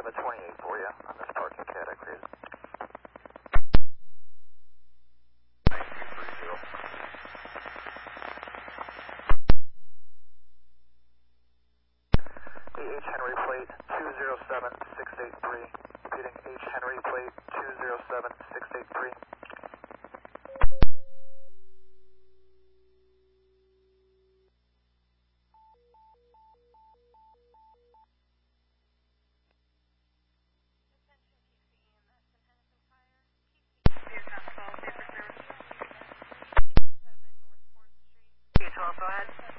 have a 28 for you on this parking CAD I created. 9230. H Henry plate 207683. Repeating H Henry plate 207683. Go ahead.